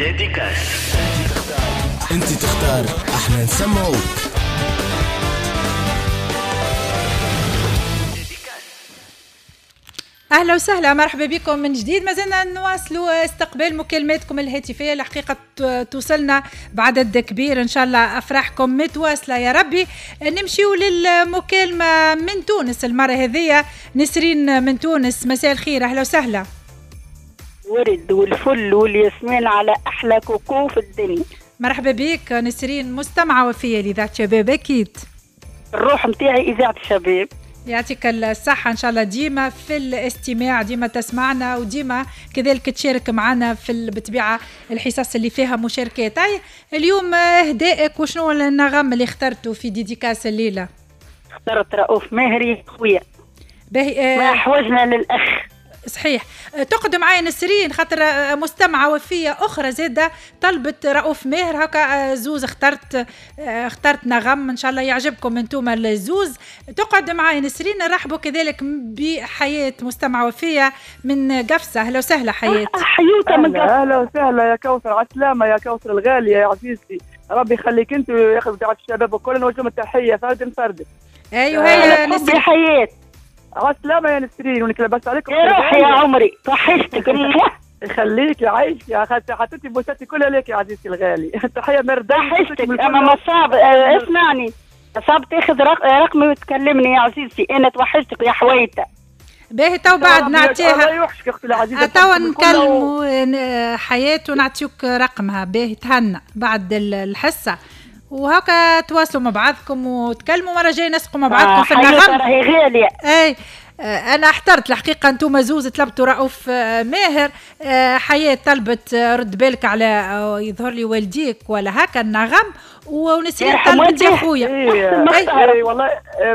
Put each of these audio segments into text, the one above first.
ديديكاس. انت تختار، احنا نسمعوك. أهلا وسهلا، مرحبا بكم من جديد. ما زلنا نواصلوا استقبال مكالماتكم الهاتفية. الحقيقة توصلنا بعدد كبير، إن شاء الله أفراحكم متواصلة يا ربي. نمشيو للمكالمة من تونس المرة هذية. نسرين من تونس، مساء الخير، أهلا وسهلا. ورد والفل والياسمين على أحلى كوكو في الدنيا. مرحبا بك نسرين، مستمعة وفية لإذاعة شباب أكيد. الروح متاعي إذاعة الشباب. يعطيك الصحة إن شاء الله، ديما في الاستماع، ديما تسمعنا، وديما كذلك تشارك معنا في بالطبيعة الحصص اللي فيها مشاركات. اليوم هدائك وشنو النغم اللي اخترته في ديديكاس الليلة؟ اخترت رؤوف ماهري خويا. ما أحوجنا للأخ. صحيح. تقعد معايا نسرين خاطر مستمعة وفية أخرى زادة طلبت رؤوف ماهر، هكا زوز اخترت نغم إن شاء الله يعجبكم انتوما الزوز. تقعد معايا نسرين. نرحبوا كذلك بحياة مستمعة وفية من قفصة. أهلا وسهلا حياة. حيوتة من قفصة. أهلا وسهلا يا كوثر، عسلامة يا كوثر الغالية يا عزيزتي، ربي يخليك انت وياخذ دعوة الشباب وكل نوجه التحية فرد. أيوه هي نسرين. حياة عسلامة يا نسرين، ونك لبست عليكم يا روحي يا عمري، وحشتك. يخليك يا عايش يا حطيتي بوساتي كلها ليك يا عزيزتي الغالي. تحية مرضى. وحشتك اما مصاب. اسمعني، مصاب تاخذ رقمي وتكلمني يا عزيزتي، انا توحشتك يا حويته. باهي تو بعد نعطيها. الله يوحشك اختي العزيزة. تو نكلموا حياة ونعطيوك رقمها. باهي تهنى بعد الحصة وهكا تواصلوا مع بعضكم وتكلموا مرة جاي نسقوا مع بعضكم في النغم. راهي غالية. اي انا احترت الحقيقة. انتم زوز طلبتوا رؤوف ماهر، حياة طلبت رد بالك على يظهر لي والديك ولا هكا النغم، ونسرين طلبت يا خويا. اي والله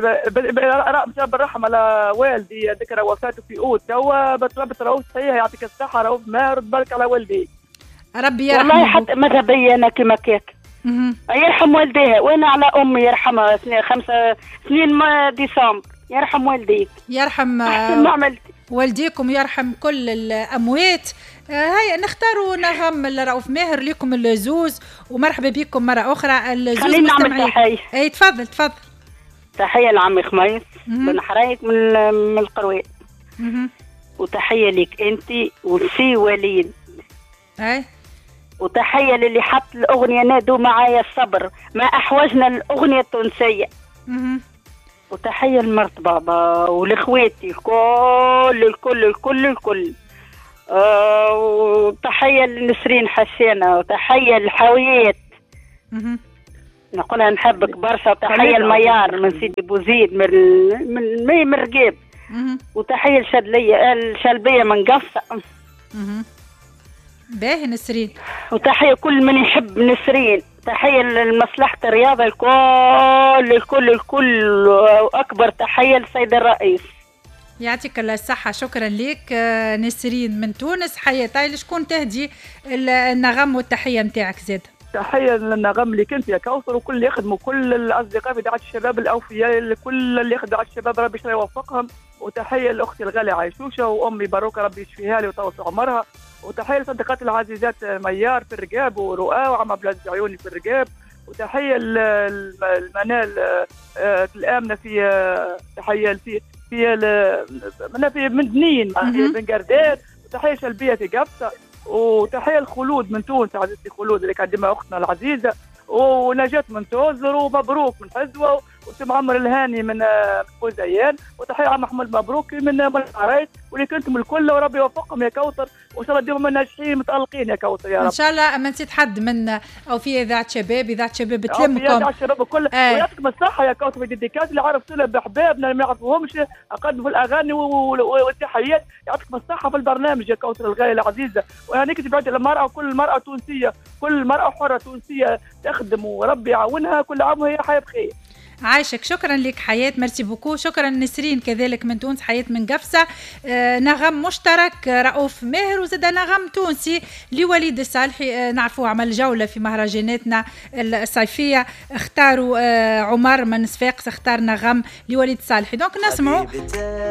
بالرحمة على والدي، ذكر وفاته في اوت توا بطلبت رؤوف. صحيح يعطيك الصحة رؤوف ماهر، رد بالك على والدي. ربي يرحمه. والله حتى ماذا بينا كما كيك. يرحم والديها، وانا على امي يرحمها 5 سنين ديسمبر. يرحم والديك. يرحم والديكم، يرحم كل الاموات. هيا نختاروا نغم لرؤوف ماهر لكم الزوز، ومرحبا بكم مره اخرى الزوز. خلينا نعمل تحيه. اي تفضل. تحيه لعمي خميس بن حرايك من القروي. وتحيه لك انت وسي وليد. اي وتحية للي حط الأغنية نادوا معايا الصبر، ما أحوجنا الأغنية التونسية. وتحية لمرت بابا ولخواتي الكل. وتحية لنسرين حسينة، وتحية للحاويات. نقولها نحبك برشا. وتحية الميار من سيدي بوزيد من رقيب. وتحية الشلبية من قفصة. باهي نسرين. وتحية كل من يحب نسرين. تحية لمصلحة الرياضة الكل وأكبر تحية للسيد الرئيس. يعطيك الصحة. شكرا لك نسرين من تونس. حياتي لشكون تهدي النغم والتحية متاعك زاد؟ تحية للنغم اللي كنت يا كوثر وكل اللي يخدموا، كل الأصدقاء في دعاة الشباب الأوفياء، كل اللي يخدموا دعاة الشباب ربي يوفقهم. وتحية لأختي الغالية عيشوشة وأمي باروكة ربي يشفيها لي ويطول في عمرها. وتحية لصديقاتي العزيزات ميار في الرقاب ورؤى وعم عبد العزيز عيوني في الرقاب. وتحية المنال الآمنة في تحية في من دنين من قرداد. وتحية شلبية في قفصة. وتحية الخلود من تونس، عزيزتي خلود اللي كانت ديما أختنا العزيزة. ونجاة من توزر، ومبروك من حزوة، وسم عمر الهاني من بوزيان. وتحية عم محمود مبروك من العرايس، واللي كنتم الكل وربي يوفقهم يا كوثر، وان شاء الله ديما ناجحين متألقين يا كوثر يا رب. ان شاء الله. ما نسيت حد من او في اذاعه شباب تلمكم. اذاعه الشباب الكل. ويعطيكم الصحه يا كوثر في الديديكاس اللي عرفتونا بحبابنا اللي ما يعرفوهمش، اقدموا في الاغاني والتحيات. يعطيكم الصحه في البرنامج يا كوثر الغاليه العزيزه. وهنيك تبعد المراه وكل المراه تونسيه، كل مراه حره تونسيه تخدم وربي يعاونها، كل عام وهي حياه بخير. عايشك. شكرا لك حياة، ميرسي بوكو. شكرا نسرين كذلك من تونس، حياة من قفصة. نغم مشترك رؤوف ماهر، وزاد نغم تونسي لوليد الصالحي. نعرفوا عمل جولة في مهرجاناتنا الصيفية، اختاروا عمر من صفاقس، اختار نغم لوليد الصالحي. دونك نسمعوا